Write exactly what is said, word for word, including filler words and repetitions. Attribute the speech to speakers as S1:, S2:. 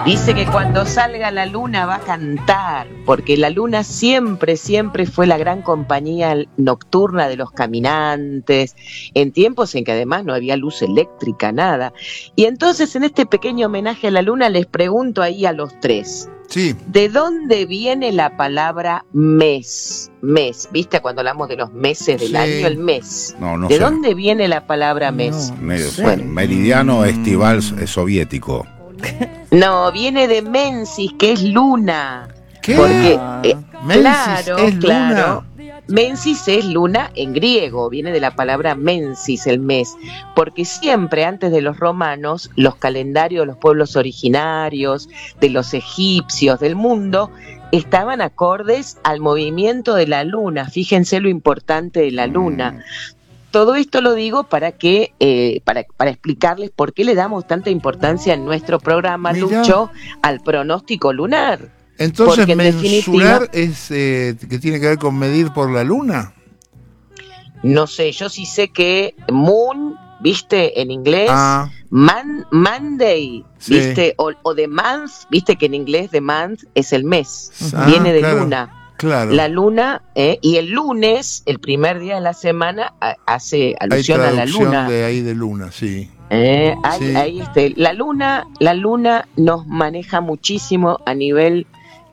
S1: Dice que cuando salga la luna va a cantar, porque la luna siempre, siempre fue la gran compañía nocturna de los caminantes, en tiempos en que además no había luz eléctrica, nada. Y entonces en este pequeño homenaje a la luna les pregunto ahí a los tres,
S2: sí.
S1: ¿de dónde viene la palabra mes? Mes, ¿viste? Cuando hablamos de los meses del
S2: Sí.
S1: año, el mes.
S2: No, no
S1: ¿De
S2: sé.
S1: dónde viene la palabra mes?
S2: No, medio,
S1: sé. Bueno.
S2: Meridiano estival soviético.
S1: No, viene de Mensis, que es luna.
S2: ¿Qué?
S1: Porque, eh,
S2: Mensis
S1: claro,
S2: es
S1: claro.
S2: luna.
S1: Mensis es luna en griego, viene de la palabra mensis, el mes, porque siempre antes de los romanos, los calendarios de los pueblos originarios, de los egipcios, del mundo, estaban acordes al movimiento de la luna. Fíjense lo importante de la luna. Todo esto lo digo para que eh, para, para explicarles por qué le damos tanta importancia en nuestro programa,
S2: Mirá.
S1: Lucho, al pronóstico lunar.
S2: Entonces,
S1: Porque en
S2: mensurar
S1: definitiva,
S2: es eh, que tiene que ver con medir por la luna.
S1: no sé, yo sí sé que moon, viste, en inglés,
S2: Ah.
S1: man, Monday,
S2: Sí.
S1: viste, o, o the month, viste que en inglés the month es el mes,
S2: Ah,
S1: viene de
S2: claro,
S1: luna.
S2: Claro.
S1: La luna, eh, y el lunes, el primer día de la semana, a, hace
S2: Hay
S1: alusión a la
S2: traducción
S1: luna.
S2: de ahí de luna, sí.
S1: Eh, ahí,
S2: Sí.
S1: ahí este, la luna, la luna nos maneja muchísimo a nivel